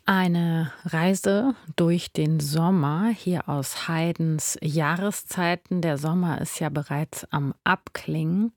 Eine Reise durch den Sommer hier aus Haydns Jahreszeiten. Der Sommer ist ja bereits am Abklingen.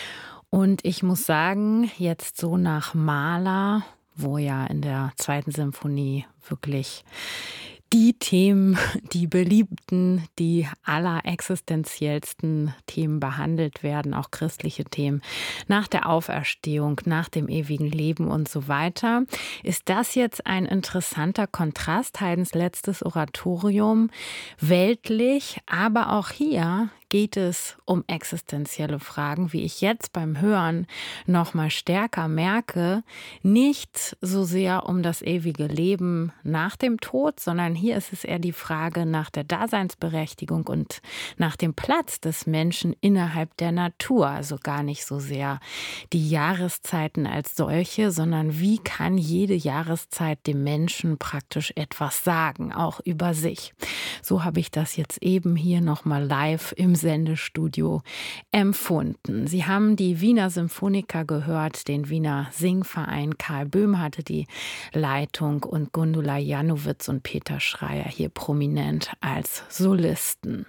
Und ich muss sagen, jetzt so nach Mahler, wo ja in der zweiten Symphonie wirklich die Themen, die beliebten, die allerexistenziellsten Themen behandelt werden, auch christliche Themen, nach der Auferstehung, nach dem ewigen Leben und so weiter. Ist das jetzt ein interessanter Kontrast, Haydns letztes Oratorium, weltlich, aber auch hier geht es um existenzielle Fragen, wie ich jetzt beim Hören noch mal stärker merke, nicht so sehr um das ewige Leben nach dem Tod, sondern hier ist es eher die Frage nach der Daseinsberechtigung und nach dem Platz des Menschen innerhalb der Natur. Also gar nicht so sehr die Jahreszeiten als solche, sondern wie kann jede Jahreszeit dem Menschen praktisch etwas sagen, auch über sich. So habe ich das jetzt eben hier noch mal live im Sendestudio empfunden. Sie haben die Wiener Symphoniker gehört, den Wiener Singverein. Karl Böhm hatte die Leitung und Gundula Janowitz und Peter Schreier hier prominent als Solisten.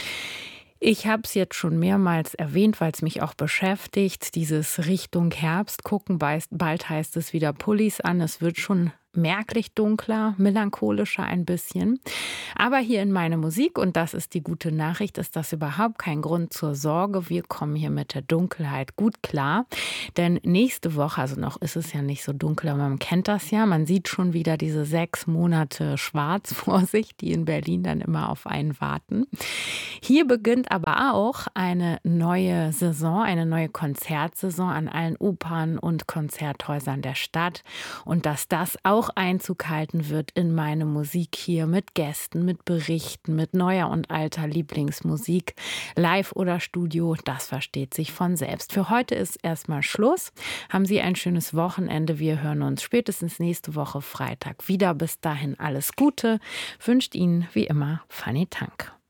Ich habe es jetzt schon mehrmals erwähnt, weil es mich auch beschäftigt, dieses Richtung Herbst gucken. Bald heißt es wieder Pullis an. Es wird schon merklich dunkler, melancholischer ein bisschen. Aber hier in meine Musik, und das ist die gute Nachricht, ist das überhaupt kein Grund zur Sorge. Wir kommen hier mit der Dunkelheit gut klar. Denn nächste Woche, also noch ist es ja nicht so dunkel, aber man kennt das ja, man sieht schon wieder diese 6 Monate schwarz vor sich, die in Berlin dann immer auf einen warten. Hier beginnt aber auch eine neue Saison, eine neue Konzertsaison an allen Opern und Konzerthäusern der Stadt. Und dass das auch Einzug halten wird in meine Musik hier mit Gästen, mit Berichten, mit neuer und alter Lieblingsmusik, live oder Studio, das versteht sich von selbst. Für heute ist erstmal Schluss. Haben Sie ein schönes Wochenende. Wir hören uns spätestens nächste Woche Freitag wieder. Bis dahin alles Gute. Wünscht Ihnen wie immer Fanny Tank.